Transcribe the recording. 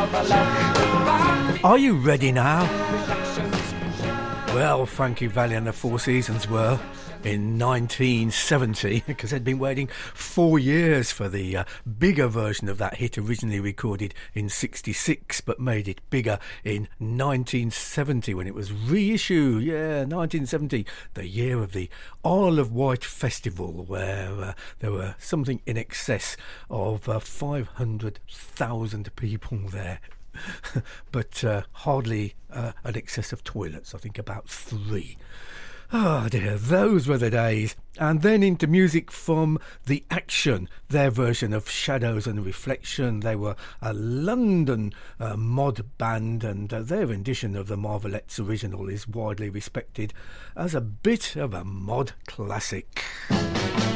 Are you ready now? Well, Frankie Valli and the Four Seasons were in 1970, because they'd been waiting 4 years for the bigger version of that hit, originally recorded in 66 but made it bigger in 1970 when it was reissued. 1970, the year of the Isle of Wight Festival, where there were something in excess of 500,000 people there. But hardly an excess of toilets, I think about 3. Oh dear, those were the days. And then into music from The Action, their version of Shadows and Reflection. They were a London mod band, and their rendition of the Marvelettes original is widely respected as a bit of a mod classic.